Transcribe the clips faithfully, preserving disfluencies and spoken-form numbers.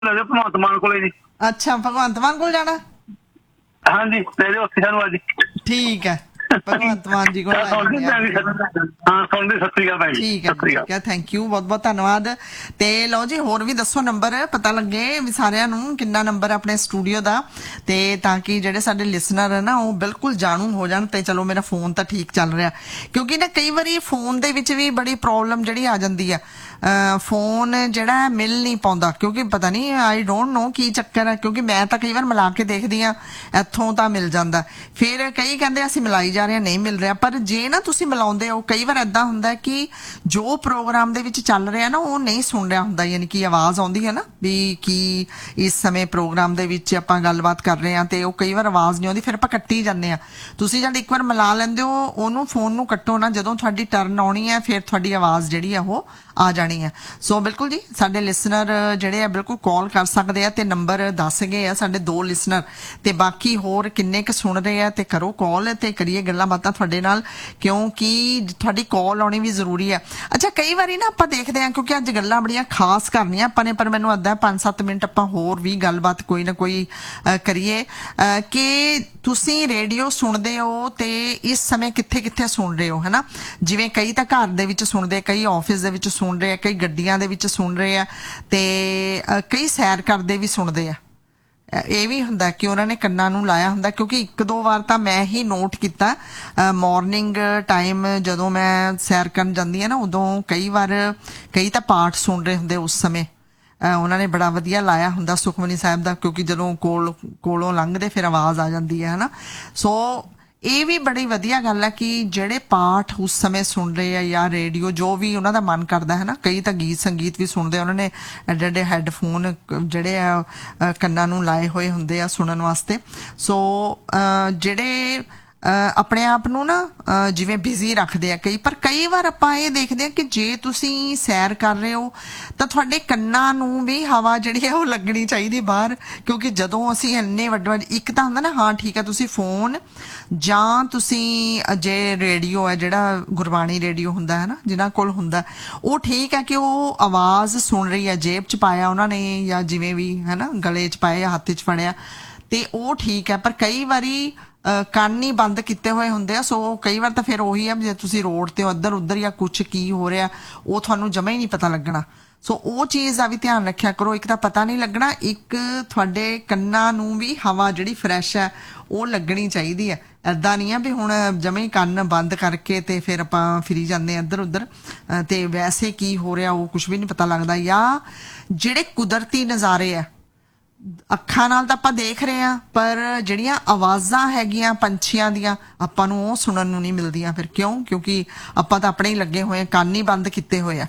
ਭਗਵੰਤ ਮਾਨ ਕੋਲੇ ਜੀ। ਅੱਛਾ ਭਗਵੰਤ ਮਾਨ ਕੋਲ ਜਾਣਾ। ਹਾਂਜੀ ਲੈ ਜਾਓ ਉੱਥੇ ਸਾਨੂੰ ਅੱਜ। ਠੀਕ ਹੈ ਭਗਵੰਤ ਮਾਨ ਜੀ ਕੋਲ ਹਾਂ ਸੁਣਦੇ ਸਤਿ ਸ਼੍ਰੀ ਅਕਾਲ ਭੈਣ ਜੀ। ਠੀਕ ਹੈ ਠੀਕ ਹੈ ਥੈਂਕ ਯੂ ਬਹੁਤ ਬਹੁਤ ਧੰਨਵਾਦ। ਤੇ ਲਓ ਜੀ ਹੋਰ ਵੀ ਦੱਸੋ ਨੰਬਰ ਪਤਾ ਲੱਗੇ ਵੀ ਸਾਰਿਆਂ ਨੂੰ ਕਿੰਨਾ ਨੰਬਰ ਆਪਣੇ ਸਟੂਡੀਓ ਦਾ, ਤੇ ਤਾਂ ਕਿ ਜਿਹੜੇ ਸਾਡੇ ਲਿਸਨਰ ਹੈ ਨਾ ਉਹ ਬਿਲਕੁਲ ਜਾਣੂ ਹੋ ਜਾਣ। ਤੇ ਚਲੋ ਮੇਰਾ ਫੋਨ ਤਾਂ ਠੀਕ ਚੱਲ ਰਿਹਾ, ਕਿਉਂਕਿ ਨਾ ਕਈ ਵਾਰੀ ਫੋਨ ਦੇ ਵਿੱਚ ਵੀ ਬੜੀ ਪ੍ਰੋਬਲਮ ਜਿਹੜੀ ਆ ਜਾਂਦੀ ਆ, ਫੋਨ ਜਿਹੜਾ ਮਿਲ ਨਹੀਂ ਪਾਉਂਦਾ, ਕਿਉਂਕਿ ਪਤਾ ਨਹੀਂ ਆਈ ਡੋਂਟ ਨੋ ਕੀ ਚੱਕਰ ਹੈ। ਕਿਉਂਕਿ ਮੈਂ ਤਾਂ ਕਈ ਵਾਰ ਮਿਲਾ ਕੇ ਦੇਖਦੀ ਹਾਂ ਇੱਥੋਂ ਤਾਂ ਮਿਲ ਜਾਂਦਾ, ਫਿਰ ਕਈ ਕਹਿੰਦੇ ਅਸੀਂ ਮਿਲਾਈ ਜਾ ਰਹੇ ਹਾਂ ਨਹੀਂ ਮਿਲ ਰਿਹਾ। ਪਰ ਜੇ ਨਾ ਤੁਸੀਂ ਮਿਲਾਉਂਦੇ ਹੋ ਕਈ ਵਾਰ ਏਦਾਂ ਹੁੰਦਾ ਕਿ ਜੋ ਪ੍ਰੋਗਰਾਮ ਦੇ ਵਿੱਚ ਚੱਲ ਰਿਹਾ ਨਾ ਉਹ ਨਹੀਂ ਸੁਣ ਰਿਹਾ ਹੁੰਦਾ, ਯਾਨੀ ਕਿ ਆਵਾਜ਼ ਆਉਂਦੀ ਹੈ ਨਾ ਵੀ ਕੀ ਇਸ ਸਮੇਂ ਪ੍ਰੋਗਰਾਮ ਦੇ ਵਿੱਚ ਆਪਾਂ ਗੱਲਬਾਤ ਕਰ ਰਹੇ ਹਾਂ ਤੇ ਉਹ ਕਈ ਵਾਰ ਆਵਾਜ਼ ਨਹੀਂ ਆਉਂਦੀ, ਫਿਰ ਆਪਾਂ ਕੱਟੀ ਜਾਂਦੇ ਹਾਂ। ਤੁਸੀਂ ਜਦ ਇੱਕ ਵਾਰ ਮਿਲਾ ਲੈਂਦੇ ਹੋ ਉਹਨੂੰ ਫੋਨ ਨੂੰ ਕੱਟੋ ਨਾ, ਜਦੋਂ ਤੁਹਾਡੀ ਟਰਨ ਆਉਣੀ ਹੈ ਫਿਰ ਤੁਹਾਡੀ ਆਵਾਜ਼ ਜਿਹੜੀ ਆ ਉਹ ਆ ਜਾਣੀ ਹੈ। ਸੋ ਬਿਲਕੁਲ ਜੀ ਸਾਡੇ ਲਿਸਨਰ ਜਿਹੜੇ ਆ ਬਿਲਕੁਲ ਕਾਲ ਕਰ ਸਕਦੇ ਆ, ਤੇ ਨੰਬਰ ਦੱਸ ਗਏ ਆ ਸਾਡੇ ਦੋ ਲਿਸਨਰ, ਤੇ ਬਾਕੀ ਹੋਰ ਕਿੰਨੇ ਕੁ ਸੁਣ ਰਹੇ ਆ ਤੇ ਕਰੋ ਕਾਲ ਤੇ ਕਰੀਏ ਗੱਲਾਂ ਬਾਤਾਂ ਤੁਹਾਡੇ ਨਾਲ, ਕਿਉਂਕਿ ਤੁਹਾਡੀ ਕਾਲ ਆਉਣੀ ਵੀ ਜ਼ਰੂਰੀ ਹੈ। ਅੱਛਾ ਕਈ ਵਾਰੀ ਨਾ ਆਪਾਂ ਦੇਖਦੇ ਹਾਂ, ਕਿਉਂਕਿ ਅੱਜ ਗੱਲਾਂ ਬੜੀਆਂ ਖਾਸ ਕਰਨੀਆਂ ਆਪਾਂ ਨੇ, ਪਰ ਮੈਨੂੰ ਅੱਧਾ ਪੰਜ ਸੱਤ ਮਿੰਟ ਆਪਾਂ ਹੋਰ ਵੀ ਗੱਲਬਾਤ ਕੋਈ ਨਾ ਕੋਈ ਕਰੀਏ ਕਿ ਤੁਸੀਂ ਰੇਡੀਓ ਸੁਣਦੇ ਹੋ ਤੇ ਇਸ ਸਮੇਂ ਕਿੱਥੇ ਕਿੱਥੇ ਸੁਣ ਰਹੇ ਹੋ, ਹੈ ਨਾ। ਜਿਵੇਂ ਕਈ ਤਾਂ ਘਰ ਦੇ ਵਿੱਚ ਸੁਣਦੇ, ਕਈ ਆਫਿਸ ਦੇ ਵਿੱਚ ਸੁਣ ਰਹੇ ਆ, ਕਈ ਗੱਡੀਆਂ ਦੇ ਵਿੱਚ ਸੁਣ ਰਹੇ ਆ, ਤੇ ਕਈ ਸੈਰ ਕਰਦੇ ਵੀ ਸੁਣਦੇ ਆ। ਇਹ ਵੀ ਹੁੰਦਾ ਕਿ ਉਹਨਾਂ ਨੇ ਕੰਨਾਂ ਨੂੰ ਲਾਇਆ ਹੁੰਦਾ, ਕਿਉਂਕਿ ਇੱਕ ਦੋ ਵਾਰ ਤਾਂ ਮੈਂ ਹੀ ਨੋਟ ਕੀਤਾ ਮਾਰਨਿੰਗ ਟਾਈਮ ਜਦੋਂ ਮੈਂ ਸੈਰ ਕਰਨ ਜਾਂਦੀ ਹਾਂ ਨਾ, ਉਦੋਂ ਕਈ ਵਾਰ ਕਈ ਤਾਂ ਪਾਠ ਸੁਣ ਰਹੇ ਹੁੰਦੇ ਉਸ ਸਮੇਂ, ਉਹਨਾਂ ਨੇ ਬੜਾ ਵਧੀਆ ਲਾਇਆ ਹੁੰਦਾ ਸੁਖਮਨੀ ਸਾਹਿਬ ਦਾ, ਕਿਉਂਕਿ ਜਦੋਂ ਕੋਲ ਕੋਲੋਂ ਲੰਘਦੇ ਫਿਰ ਆਵਾਜ਼ ਆ ਜਾਂਦੀ ਹੈ, ਹੈ ਨਾ। ਸੋ ਇਹ ਵੀ ਬੜੀ ਵਧੀਆ ਗੱਲ ਹੈ ਕਿ ਜਿਹੜੇ ਪਾਠ ਉਸ ਸਮੇਂ ਸੁਣ ਰਹੇ ਆ ਜਾਂ ਰੇਡੀਓ ਜੋ ਵੀ ਉਹਨਾਂ ਦਾ ਮਨ ਕਰਦਾ ਹੈ ਨਾ, ਕਈ ਤਾਂ ਗੀਤ ਸੰਗੀਤ ਵੀ ਸੁਣਦੇ, ਉਹਨਾਂ ਨੇ ਐਡੇ ਐਡੇ ਹੈੱਡਫੋਨ ਜਿਹੜੇ ਆ ਕੰਨਾਂ ਨੂੰ ਲਾਏ ਹੋਏ ਹੁੰਦੇ ਆ ਸੁਣਨ ਵਾਸਤੇ। ਸੋ ਜਿਹੜੇ ਆਪਣੇ ਆਪ ਨੂੰ ਨਾ ਜਿਵੇਂ ਬਿਜ਼ੀ ਰੱਖਦੇ ਆ ਕਈ, ਪਰ ਕਈ ਵਾਰ ਆਪਾਂ ਇਹ ਦੇਖਦੇ ਆ ਕਿ ਜੇ ਤੁਸੀਂ ਸੈਰ ਕਰ ਰਹੇ ਹੋ ਤਾਂ ਤੁਹਾਡੇ ਕੰਨਾਂ ਨੂੰ ਵੀ ਹਵਾ ਜਿਹੜੀ ਹੈ ਉਹ ਲੱਗਣੀ ਚਾਹੀਦੀ ਬਾਹਰ, ਕਿਉਂਕਿ ਜਦੋਂ ਅਸੀਂ ਇੰਨੇ ਵੱਡੇ ਵੱਡੇ ਇੱਕ ਤਾਂ ਹੁੰਦਾ ਨਾ ਹਾਂ ਠੀਕ ਹੈ ਤੁਸੀਂ ਫੋਨ ਜਾਂ ਤੁਸੀਂ ਜੇ ਰੇਡੀਓ ਹੈ ਜਿਹੜਾ ਗੁਰਬਾਣੀ ਰੇਡੀਓ ਹੁੰਦਾ ਹੈ ਨਾ ਜਿਨ੍ਹਾਂ ਕੋਲ ਹੁੰਦਾ, ਉਹ ਠੀਕ ਹੈ ਕਿ ਉਹ ਆਵਾਜ਼ ਸੁਣ ਰਹੀ ਹੈ, ਜੇਬ 'ਚ ਪਾਇਆ ਉਹਨਾਂ ਨੇ ਜਾਂ ਜਿਵੇਂ ਵੀ ਹੈ ਨਾ ਗਲੇ 'ਚ ਪਾਇਆ ਜਾਂ ਹੱਥ 'ਚ ਫੜਿਆ, ਤੇ ਉਹ ਠੀਕ ਹੈ। ਪਰ ਕਈ ਵਾਰੀ ਕੰਨ ਹੀ ਬੰਦ ਕੀਤੇ ਹੋਏ ਹੁੰਦੇ ਆ, ਸੋ ਕਈ ਵਾਰ ਤਾਂ ਫਿਰ ਉਹੀ ਆ ਜੇ ਤੁਸੀਂ ਰੋਡ ਤੇ ਇੱਧਰ ਉੱਧਰ ਜਾਂ ਕੁਛ ਕੀ ਹੋ ਰਿਹਾ ਉਹ ਤੁਹਾਨੂੰ ਜਮਾ ਹੀ ਨਹੀਂ ਪਤਾ ਲੱਗਣਾ। ਸੋ ਉਹ ਚੀਜ਼ ਦਾ ਵੀ ਧਿਆਨ ਰੱਖਿਆ ਕਰੋ, ਇੱਕ ਤਾਂ ਪਤਾ ਨਹੀਂ ਲੱਗਣਾ, ਇੱਕ ਤੁਹਾਡੇ ਕੰਨਾਂ ਨੂੰ ਵੀ ਹਵਾ ਜਿਹੜੀ ਫਰੈਸ਼ ਹੈ ਉਹ ਲੱਗਣੀ ਚਾਹੀਦੀ ਹੈ। ਇੱਦਾਂ ਨਹੀਂ ਆ ਵੀ ਹੁਣ ਜਮਾ ਹੀ ਕੰਨ ਬੰਦ ਕਰਕੇ ਤੇ ਫਿਰ ਆਪਾਂ ਫਿਰੀ ਜਾਂਦੇ ਹਾਂ ਇੱਧਰ ਉੱਧਰ, ਤੇ ਵੈਸੇ ਕੀ ਹੋ ਰਿਹਾ ਉਹ ਕੁਛ ਵੀ ਨਹੀਂ ਪਤਾ ਲੱਗਦਾ। ਜਾਂ ਜਿਹੜੇ ਕੁਦਰਤੀ ਨਜ਼ਾਰੇ ਆ ਅੱਖਾਂ ਨਾਲ ਤਾਂ ਆਪਾਂ ਦੇਖ ਰਹੇ ਹਾਂ, ਪਰ ਜਿਹੜੀਆਂ ਆਵਾਜ਼ਾਂ ਹੈਗੀਆਂ ਪੰਛੀਆਂ ਦੀਆਂ ਆਪਾਂ ਨੂੰ ਉਹ ਸੁਣਨ ਨੂੰ ਨਹੀਂ ਮਿਲਦੀਆਂ। ਫਿਰ ਕਿਉਂ? ਕਿਉਂਕਿ ਆਪਾਂ ਤਾਂ ਆਪਣੇ ਹੀ ਲੱਗੇ ਹੋਏ ਆ, ਕੰਨ ਹੀ ਬੰਦ ਕੀਤੇ ਹੋਏ ਆ।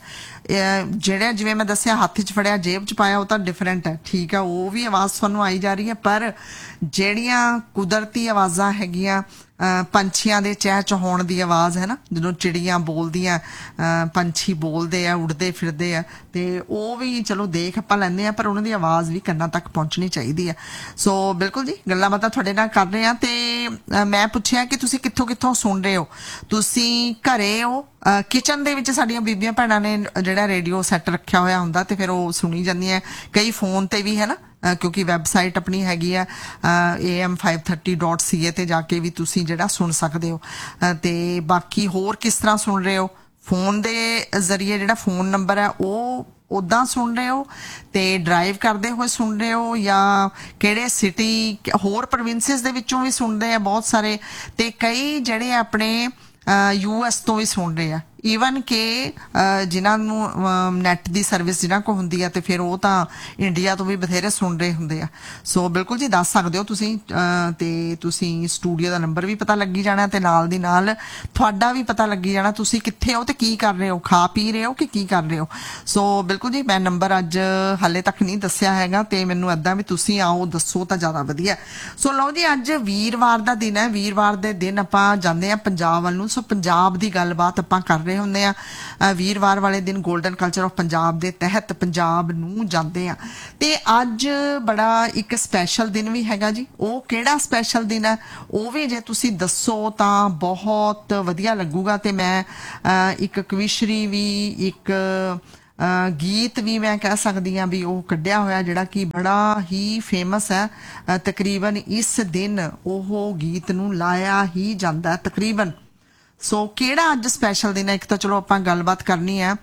ਜਿਹੜੇ ਜਿਵੇਂ ਮੈਂ ਦੱਸਿਆ ਹੱਥ 'ਚ ਫੜਿਆ ਜੇਬ 'ਚ ਪਾਇਆ ਉਹ ਤਾਂ ਡਿਫਰੈਂਟ ਹੈ, ਠੀਕ ਹੈ, ਉਹ ਵੀ ਆਵਾਜ਼ ਤੁਹਾਨੂੰ ਆਈ ਜਾ ਰਹੀ ਹੈ। ਪਰ ਜਿਹੜੀਆਂ ਕੁਦਰਤੀ ਆਵਾਜ਼ਾਂ ਹੈਗੀਆਂ ਪੰਛੀਆਂ ਦੇ ਚਹਿ ਚਹਾਉਣ ਦੀ ਆਵਾਜ਼ ਹੈ ਨਾ, ਜਦੋਂ ਚਿੜੀਆਂ ਬੋਲਦੀਆਂ, ਪੰਛੀ ਬੋਲਦੇ ਆ, ਉੱਡਦੇ ਫਿਰਦੇ ਆ, ਤੇ ਉਹ ਵੀ ਚਲੋ ਦੇਖ ਆਪਾਂ ਲੈਂਦੇ ਆ, ਪਰ ਉਹਨਾਂ ਦੀ ਆਵਾਜ਼ ਵੀ ਕੰਨਾਂ ਤੱਕ ਪਹੁੰਚਣੀ ਚਾਹੀਦੀ ਹੈ। ਸੋ ਬਿਲਕੁਲ ਜੀ ਗੱਲਾਂ ਬਾਤਾਂ ਤੁਹਾਡੇ ਨਾਲ ਕਰ ਰਹੇ ਹਾਂ, ਤੇ ਮੈਂ ਪੁੱਛਿਆ ਕਿ ਤੁਸੀਂ ਕਿੱਥੋਂ ਕਿੱਥੋਂ ਸੁਣ ਰਹੇ ਹੋ। ਤੁਸੀਂ ਘਰੇ ਹੋ, ਕਿਚਨ ਦੇ ਵਿੱਚ ਸਾਡੀਆਂ ਬੀਬੀਆਂ ਭੈਣਾਂ ਨੇ ਜਿਹੜਾ ਰੇਡੀਓ ਸੈੱਟ ਰੱਖਿਆ ਹੋਇਆ ਹੁੰਦਾ ਤੇ ਫਿਰ ਉਹ ਸੁਣੀ ਜਾਂਦੀਆਂ, ਕਈ ਫੋਨ ਤੇ ਵੀ ਹੈ ਨਾ, ਕਿਉਂਕਿ ਵੈਬਸਾਈਟ ਆਪਣੀ ਹੈਗੀ ਆ A M five thirty dot ਸੀ ਏ ਤੇ ਜਾ ਕੇ ਵੀ ਤੁਸੀਂ ਜਿਹੜਾ ਸੁਣ ਸਕਦੇ ਹੋ। ਤੇ ਬਾਕੀ ਹੋਰ ਕਿਸ ਤਰ੍ਹਾਂ ਸੁਣ ਰਹੇ ਹੋ, ਫੋਨ ਦੇ ਜ਼ਰੀਏ ਜਿਹੜਾ ਫੋਨ ਨੰਬਰ ਹੈ ਉਹ ਉੱਦਾਂ ਸੁਣ ਰਹੇ ਹੋ, ਤੇ ਡਰਾਈਵ ਕਰਦੇ ਹੋਏ ਸੁਣ ਰਹੇ ਹੋ, ਜਾਂ ਕਿਹੜੇ ਸਿਟੀ ਹੋਰ ਪ੍ਰੋਵਿੰਸਿਸ ਦੇ ਵਿੱਚੋਂ ਵੀ ਸੁਣਦੇ ਆ ਬਹੁਤ ਸਾਰੇ, ਤੇ ਕਈ ਜਿਹੜੇ ਆਪਣੇ ਯੂ ਐਸ ਤੋਂ ਵੀ ਸੁਣ ਰਹੇ ਆ, ਈਵਨ ਕਿ ਜਿਨ੍ਹਾਂ ਨੂੰ ਨੈਟ ਦੀ ਸਰਵਿਸ ਜਿਨ੍ਹਾਂ ਕੋਲ ਹੁੰਦੀ ਆ, ਤੇ ਫਿਰ ਉਹ ਤਾਂ ਇੰਡੀਆ ਤੋਂ ਵੀ ਬਥੇਰੇ ਸੁਣ ਰਹੇ ਹੁੰਦੇ ਆ। ਸੋ ਬਿਲਕੁਲ ਜੀ ਦੱਸ ਸਕਦੇ ਹੋ ਤੁਸੀਂ, ਤੇ ਤੁਸੀਂ ਸਟੂਡੀਓ ਦਾ ਨੰਬਰ ਵੀ ਪਤਾ ਲੱਗੀ ਜਾਣਾ, ਤੇ ਨਾਲ ਦੀ ਨਾਲ ਤੁਹਾਡਾ ਵੀ ਪਤਾ ਲੱਗੀ ਜਾਣਾ ਤੁਸੀਂ ਕਿੱਥੇ ਹੋ ਤੇ ਕੀ ਕਰ ਰਹੇ ਹੋ, ਖਾ ਪੀ ਰਹੇ ਹੋ ਕਿ ਕੀ ਕਰ ਰਹੇ ਹੋ। ਸੋ ਬਿਲਕੁਲ ਜੀ ਮੈਂ ਨੰਬਰ ਅੱਜ ਹਾਲੇ ਤੱਕ ਨਹੀਂ ਦੱਸਿਆ ਹੈਗਾ, ਤੇ ਮੈਨੂੰ ਇੱਦਾਂ ਵੀ ਤੁਸੀਂ ਆਓ ਦੱਸੋ ਤਾਂ ਜ਼ਿਆਦਾ ਵਧੀਆ। ਸੋ ਲਓ ਜੀ ਅੱਜ ਵੀਰਵਾਰ ਦਾ ਦਿਨ ਹੈ, ਵੀਰਵਾਰ ਦੇ ਦਿਨ ਆਪਾਂ ਜਾਂਦੇ ਹਾਂ ਪੰਜਾਬ ਵੱਲ ਨੂੰ। ਸੋ ਪੰਜਾਬ ਦੀ ਗੱਲਬਾਤ ਆਪਾਂ ਕਰ ਰਹੇ ਹੁੰਦੇ ਆ, ਵੀਰਵਾਰ ਵਾਲੇ ਦਿਨ ਗੋਲਡਨ ਕਲਚਰ ਆਫ ਪੰਜਾਬ ਦੇ ਤਹਿਤ ਪੰਜਾਬ ਨੂੰ ਜਾਂਦੇ ਆ। ਤੇ ਅੱਜ ਬੜਾ ਇੱਕ ਸਪੈਸ਼ਲ ਦਿਨ ਵੀ ਹੈਗਾ ਜੀ। ਉਹ ਕਿਹੜਾ ਸਪੈਸ਼ਲ ਦਿਨ ਹੈ ਉਹ ਵੀ ਜੇ ਤੁਸੀਂ ਦੱਸੋ ਤਾਂ ਬਹੁਤ ਵਧੀਆ ਲੱਗੂਗਾ। ਤੇ ਮੈਂ ਇੱਕ ਕਵਿਸ਼ਰੀ ਵੀ, ਇੱਕ ਅਹ ਗੀਤ ਵੀ ਮੈਂ ਕਹਿ ਸਕਦੀ ਹਾਂ ਵੀ ਉਹ ਕੱਢਿਆ ਹੋਇਆ ਜਿਹੜਾ ਕਿ ਬੜਾ ਹੀ ਫੇਮਸ ਹੈ। ਅਹ ਤਕਰੀਬਨ ਇਸ ਦਿਨ ਉਹ ਗੀਤ ਨੂੰ ਲਾਇਆ ਹੀ ਜਾਂਦਾ ਤਕਰੀਬਨ। ਸੋ ਕਿਹੜਾ ਅੱਜ ਸਪੈਸ਼ਲ ਦਿਨ ਹੈ? ਇੱਕ ਤਾਂ ਚਲੋ ਆਪਾਂ ਗੱਲਬਾਤ ਕਰਨੀ ਹੈ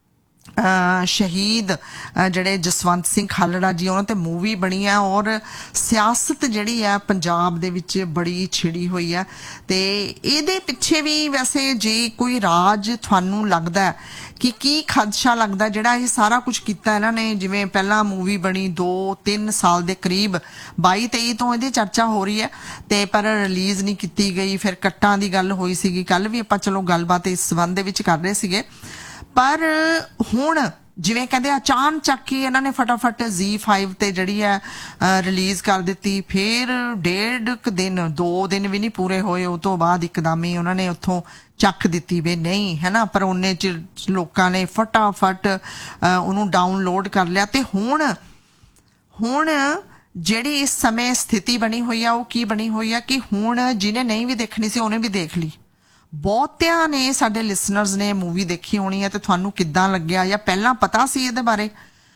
ਸ਼ਹੀਦ ਜਿਹੜੇ ਜਸਵੰਤ ਸਿੰਘ ਖਾਲੜਾ ਜੀ, ਉਹਨਾਂ ਤੇ ਮੂਵੀ ਬਣੀ ਹੈ ਔਰ ਸਿਆਸਤ ਜਿਹੜੀ ਹੈ ਪੰਜਾਬ ਦੇ ਵਿੱਚ ਬੜੀ ਛਿੜੀ ਹੋਈ ਹੈ। ਤੇ ਇਹਦੇ ਪਿੱਛੇ ਵੀ ਵੈਸੇ ਜੇ ਕੋਈ ਰਾਜ ਤੁਹਾਨੂੰ ਲੱਗਦਾ ਕਿ ਕੀ ਖਦਸ਼ਾ ਲੱਗਦਾ ਜਿਹੜਾ ਇਹ ਸਾਰਾ ਕੁਝ ਕੀਤਾ ਇਹਨਾਂ ਨੇ? ਜਿਵੇਂ ਪਹਿਲਾਂ ਮੂਵੀ ਬਣੀ ਦੋ ਤਿੰਨ ਸਾਲ ਦੇ ਕਰੀਬ ਬਾਈ ਤੇਈ ਤੋਂ ਇਹਦੀ ਚਰਚਾ ਹੋ ਰਹੀ ਹੈ ਤੇ ਪਰ ਰਿਲੀਜ਼ ਨਹੀਂ ਕੀਤੀ ਗਈ। ਫਿਰ ਕੱਟਾਂ ਦੀ ਗੱਲ ਹੋਈ ਸੀਗੀ, ਕੱਲ ਵੀ ਆਪਾਂ ਚਲੋ ਗੱਲਬਾਤ ਇਸ ਸੰਬੰਧ ਦੇ ਵਿੱਚ ਕਰ ਰਹੇ ਸੀਗੇ। ਪਰ ਹੁਣ ਜਿਵੇਂ ਕਹਿੰਦੇ ਅਚਾਨਚੱਕ ਹੀ ਇਹਨਾਂ ਨੇ ਫਟਾਫਟ ਜ਼ੀ ਫਾਈਵ ਤੇ ਜਿਹੜੀ ਹੈ ਰਿਲੀਜ਼ ਕਰ ਦਿੱਤੀ। ਫਿਰ ਡੇਢ ਕੁ ਦਿਨ, ਦੋ ਦਿਨ ਵੀ ਨਹੀਂ ਪੂਰੇ ਹੋਏ ਉਹ ਤੋਂ ਬਾਅਦ ਇੱਕਦਮ ਹੀ ਉਹਨਾਂ ਨੇ ਉੱਥੋਂ ਚੱਕ ਦਿੱਤੀ ਵੀ ਨਹੀਂ, ਹੈ ਨਾ। ਪਰ ਉਹਨੇ ਚ ਲੋਕਾਂ ਨੇ ਫਟਾਫਟ ਉਹਨੂੰ ਡਾਊਨਲੋਡ ਕਰ ਲਿਆ। ਤੇ ਹੁਣ ਹੁਣ ਜਿਹੜੀ ਇਸ ਸਮੇਂ ਸਥਿਤੀ ਬਣੀ ਹੋਈ ਆ ਉਹ ਕੀ ਬਣੀ ਹੋਈ ਆ ਕਿ ਹੁਣ ਜਿਹਨੇ ਨਹੀਂ ਵੀ ਦੇਖਣੀ ਸੀ ਉਹਨੇ ਵੀ ਦੇਖ ਲਈ। ਬਹੁਤਿਆਂ ਨੇ ਸਾਡੇ ਲਿਸਨਰਸ ਨੇ ਮੂਵੀ ਦੇਖੀ ਹੋਣੀ ਹੈ ਤੇ ਤੁਹਾਨੂੰ ਕਿੱਦਾਂ ਲੱਗਿਆ ਜਾਂ ਪਹਿਲਾਂ ਪਤਾ ਸੀ ਇਹਦੇ ਬਾਰੇ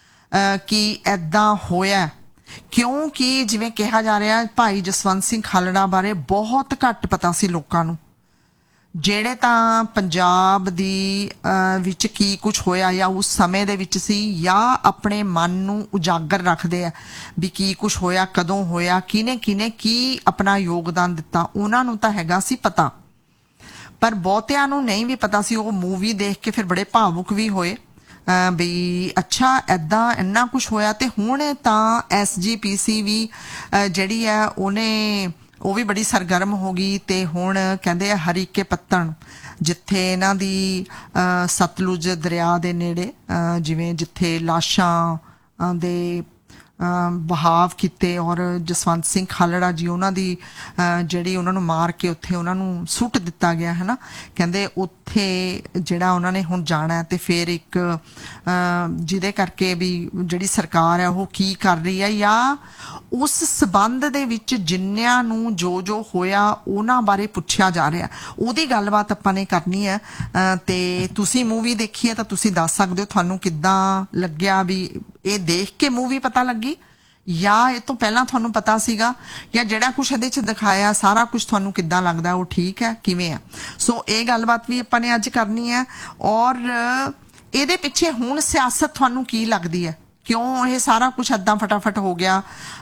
ਕਿ ਐਦਾਂ ਹੋਇਆ? ਕਿਉਂਕਿ ਜਿਵੇਂ ਕਿਹਾ ਜਾ ਰਿਹਾ ਭਾਈ ਜਸਵੰਤ ਸਿੰਘ ਖਾਲੜਾ ਬਾਰੇ ਬਹੁਤ ਘੱਟ ਪਤਾ ਸੀ ਲੋਕਾਂ ਨੂੰ। ਜਿਹੜੇ ਤਾਂ ਪੰਜਾਬ ਦੀ ਵਿੱਚ ਕੀ ਕੁਝ ਹੋਇਆ ਜਾਂ ਉਸ ਸਮੇਂ ਦੇ ਵਿੱਚ ਸੀ ਜਾਂ ਆਪਣੇ ਮਨ ਨੂੰ ਉਜਾਗਰ ਰੱਖਦੇ ਆ ਵੀ ਕੀ ਕੁਝ ਹੋਇਆ, ਕਦੋਂ ਹੋਇਆ, ਕਿਹਨੇ ਕਿਹਨੇ ਕੀ ਆਪਣਾ ਯੋਗਦਾਨ ਦਿੱਤਾ, ਉਹਨਾਂ ਨੂੰ ਤਾਂ ਹੈਗਾ ਸੀ ਪਤਾ। ਪਰ ਬਹੁਤਿਆਂ ਨੂੰ ਨਹੀਂ ਵੀ ਪਤਾ ਸੀ। ਉਹ ਮੂਵੀ ਦੇਖ ਕੇ ਫਿਰ ਬੜੇ ਭਾਵੁਕ ਵੀ ਹੋਏ ਵੀ ਅੱਛਾ ਐਦਾਂ ਇੰਨਾ ਕੁਛ ਹੋਇਆ। ਤੇ ਹੁਣ ਤਾਂ ਐਸ ਜੀ ਪੀ ਸੀ ਵੀ ਜਿਹੜੀ ਹੈ ਉਹਨੇ ਉਹ ਵੀ ਬੜੀ ਸਰਗਰਮ ਹੋ ਗਈ ਤੇ ਹੁਣ ਕਹਿੰਦੇ ਆ ਹਰੀਕੇ ਪੱਤਣ, ਜਿੱਥੇ ਇਹਨਾਂ ਦੀ ਸਤਲੁਜ ਦਰਿਆ ਦੇ ਨੇੜੇ ਜਿਵੇਂ ਜਿੱਥੇ ਲਾਸ਼ਾਂ ਦੇ ਬਹਾਵ ਕੀਤੇ ਔਰ ਜਸਵੰਤ ਸਿੰਘ ਖਾਲੜਾ ਜੀ ਉਹਨਾਂ ਦੀ ਜਿਹੜੀ ਉਹਨਾਂ ਨੂੰ ਮਾਰ ਕੇ ਉੱਥੇ ਉਹਨਾਂ ਨੂੰ ਸੁੱਟ ਦਿੱਤਾ ਗਿਆ ਹੈ ਨਾ। ਕਹਿੰਦੇ ਉੱਥੇ ਜਿਹੜਾ ਉਹਨਾਂ ਨੇ ਹੁਣ ਜਾਣਾ ਤੇ ਫਿਰ ਇੱਕ ਜਿਹਦੇ ਕਰਕੇ ਵੀ ਜਿਹੜੀ ਸਰਕਾਰ ਹੈ ਉਹ ਕੀ ਕਰ ਰਹੀ ਹੈ ਜਾਂ ਉਸ ਸਬੰਧ ਦੇ ਵਿੱਚ ਜਿੰਨਿਆਂ ਨੂੰ ਜੋ ਜੋ ਹੋਇਆ ਉਹਨਾਂ ਬਾਰੇ ਪੁੱਛਿਆ ਜਾ ਰਿਹਾ, ਉਹਦੀ ਗੱਲਬਾਤ ਆਪਾਂ ਨੇ ਕਰਨੀ ਹੈ। ਤੇ ਤੁਸੀਂ ਮੂਵੀ ਦੇਖੀ ਹੈ ਤਾਂ ਤੁਸੀਂ ਦੱਸ ਸਕਦੇ ਹੋ ਤੁਹਾਨੂੰ ਕਿੱਦਾਂ ਲੱਗਿਆ, ਵੀ ਇਹ ਦੇਖ ਕੇ ਮੂਵੀ ਪਤਾ ਲੱਗੀ ਜਾਂ ਇਹ ਤੋਂ ਪਹਿਲਾਂ ਤੁਹਾਨੂੰ ਪਤਾ ਸੀਗਾ, ਜਾਂ ਜਿਹੜਾ ਕੁਛ ਇਹਦੇ ਚ ਦਿਖਾਇਆ ਸਾਰਾ ਕੁਝ ਤੁਹਾਨੂੰ ਕਿੱਦਾਂ ਲੱਗਦਾ, ਉਹ ਠੀਕ ਹੈ ਕਿਵੇਂ ਹੈ? ਸੋ ਇਹ ਗੱਲਬਾਤ ਵੀ ਆਪਾਂ ਨੇ ਅੱਜ ਕਰਨੀ ਹੈ। ਔਰ ਇਹਦੇ ਪਿੱਛੇ ਹੁਣ ਸਿਆਸਤ ਤੁਹਾਨੂੰ ਕੀ ਲੱਗਦੀ ਹੈ? ਕਿਉਂ ਇਹ ਸਾਰਾ ਕੁਝ ਏਦਾਂ ਫਟਾਫਟ ਹੋ ਗਿਆ?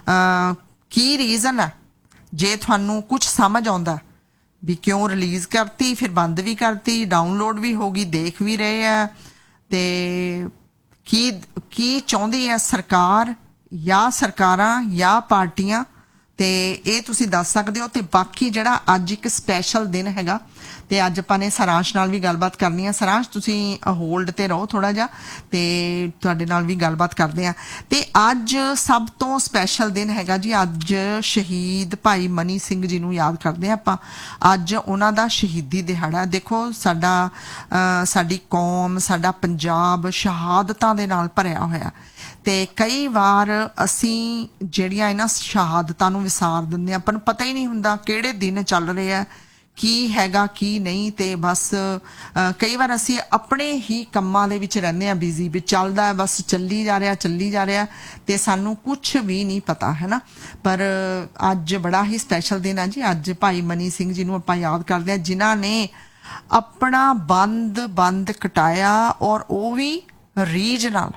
ਕੀ ਰੀਜ਼ਨ ਹੈ? ਜੇ ਤੁਹਾਨੂੰ ਕੁਝ ਸਮਝ ਆਉਂਦਾ ਵੀ ਕਿਉਂ ਰਿਲੀਜ਼ ਕਰਤੀ, ਫਿਰ ਬੰਦ ਵੀ ਕਰਤੀ, ਡਾਊਨਲੋਡ ਵੀ ਹੋ ਗਈ, ਦੇਖ ਵੀ ਰਹੇ ਆ, ਤੇ ਕੀ ਕੀ ਚਾਹੁੰਦੀ ਹੈ ਸਰਕਾਰ ਜਾਂ ਸਰਕਾਰਾਂ ਜਾਂ ਪਾਰਟੀਆਂ? ਤੇ ਇਹ ਤੁਸੀਂ ਦੱਸ ਸਕਦੇ ਹੋ। ਤੇ ਬਾਕੀ ਜਿਹੜਾ ਅੱਜ ਇੱਕ ਸਪੈਸ਼ਲ ਦਿਨ ਹੈਗਾ ਤੇ ਅੱਜ ਆਪਾਂ ਨੇ ਸਾਰਾਂਸ਼ ਨਾਲ ਵੀ ਗੱਲਬਾਤ ਕਰਨੀ ਹੈ। ਸਾਰਾਂਸ਼ ਤੁਸੀਂ ਹੋਲਡ ਤੇ ਰਹੋ ਥੋੜਾ ਜਿਹਾ ਤੇ ਤੁਹਾਡੇ ਨਾਲ ਵੀ ਗੱਲਬਾਤ ਕਰਦੇ ਆ। ਤੇ ਅੱਜ ਸਭ ਤੋਂ ਸਪੈਸ਼ਲ ਦਿਨ ਹੈਗਾ ਜੀ, ਅੱਜ ਸ਼ਹੀਦ ਭਾਈ ਮਨੀ ਸਿੰਘ ਜੀ ਨੂੰ ਯਾਦ ਕਰਦੇ ਆ ਆਪਾਂ। ਅੱਜ ਉਹਨਾਂ ਦਾ ਸ਼ਹੀਦੀ ਦਿਹਾੜਾ। ਦੇਖੋ ਸਾਡਾ ਸਾਡੀ ਕੌਮ, ਸਾਡਾ ਪੰਜਾਬ ਸ਼ਹਾਦਤਾਂ ਦੇ ਨਾਲ ਭਰਿਆ ਹੋਇਆ ਤੇ ਕਈ ਵਾਰ ਅਸੀਂ ਜਿਹੜੀਆਂ ਇਹਨਾਂ ਸ਼ਹਾਦਤਾਂ ਨੂੰ ਵਿਸਾਰ ਦਿੰਦੇ ਆ। ਆਪਾਂ ਨੂੰ ਪਤਾ ਹੀ ਨਹੀਂ ਹੁੰਦਾ ਕਿਹੜੇ ਦਿਨ ਚੱਲ ਰਹੇ ਆ, ਕੀ ਹੈਗਾ ਕੀ ਨਹੀਂ। ਤੇ ਬਸ ਕਈ ਵਾਰ ਅਸੀਂ ਆਪਣੇ ਹੀ ਕੰਮਾਂ ਦੇ ਵਿੱਚ ਰਹਿੰਦੇ ਆ, ਬਿਜ਼ੀ ਵੀ ਚੱਲਦਾ ਬਸ ਚੱਲੀ ਜਾ ਰਿਹਾ ਚੱਲੀ ਜਾ ਰਿਹਾ ਤੇ ਸਾਨੂੰ ਕੁਝ ਵੀ ਨਹੀਂ ਪਤਾ, ਹੈ ਨਾ। ਪਰ ਅੱਜ ਬੜਾ ਹੀ ਸਪੈਸ਼ਲ ਦਿਨ ਹੈ ਜੀ। ਅੱਜ ਭਾਈ ਮਨੀ ਸਿੰਘ ਜੀ ਨੂੰ ਆਪਾਂ ਯਾਦ ਕਰਦੇ ਆ, ਜਿਨ੍ਹਾਂ ਨੇ ਆਪਣਾ ਬੰਦ ਬੰਦ ਕਟਾਇਆ ਔਰ ਉਹ ਵੀ ਰੀਝ ਨਾਲ।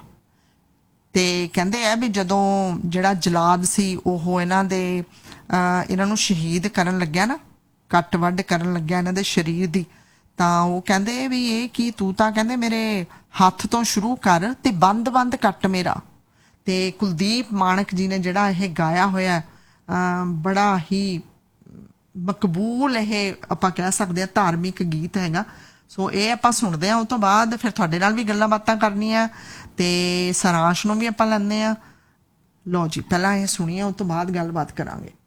ਤੇ ਕਹਿੰਦੇ ਆ ਵੀ ਜਦੋਂ ਜਿਹੜਾ ਜਲਾਦ ਸੀ ਉਹ ਇਹਨਾਂ ਦੇ ਇਹਨਾਂ ਨੂੰ ਸ਼ਹੀਦ ਕਰਨ ਲੱਗਿਆ ਨਾ, ਕੱਟ ਵੱਢ ਕਰਨ ਲੱਗਿਆ ਇਹਨਾਂ ਦੇ ਸਰੀਰ ਦੀ, ਤਾਂ ਉਹ ਕਹਿੰਦੇ ਵੀ ਇਹ ਕੀ, ਤੂੰ ਤਾਂ ਕਹਿੰਦੇ ਮੇਰੇ ਹੱਥ ਤੋਂ ਸ਼ੁਰੂ ਕਰ ਤੇ ਬੰਦ ਬੰਦ ਕੱਟ ਮੇਰਾ। ਤੇ ਕੁਲਦੀਪ ਮਾਣਕ ਜੀ ਨੇ ਜਿਹੜਾ ਇਹ ਗਾਇਆ ਹੋਇਆ ਬੜਾ ਹੀ ਮਕਬੂਲ, ਇਹ ਆਪਾਂ ਕਹਿ ਸਕਦੇ ਆ ਧਾਰਮਿਕ ਗੀਤ ਹੈਗਾ। ਸੋ ਇਹ ਆਪਾਂ ਸੁਣਦੇ ਆ, ਉਸ ਤੋਂ ਬਾਅਦ ਫਿਰ ਤੁਹਾਡੇ ਨਾਲ ਵੀ ਗੱਲਾਂ ਬਾਤਾਂ ਕਰਨੀਆਂ ਤੇ ਸਾਰਾਂਸ਼ ਨੂੰ ਵੀ ਆਪਾਂ ਲੈਂਦੇ ਆ। ਲਓ ਜੀ ਪਹਿਲਾਂ ਇਹ ਸੁਣੀਏ, ਉਸ ਤੋਂ ਬਾਅਦ ਗੱਲਬਾਤ ਕਰਾਂਗੇ।